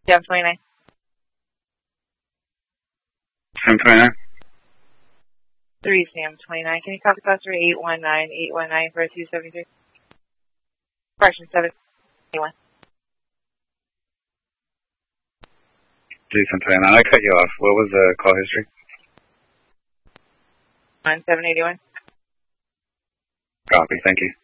Sam 29. Sam 29. 3 Sam 29. Can you copy cluster 819 for 273? Correction 721. Sam 29. I cut you off. What was the call history? 781. Copy. Thank you.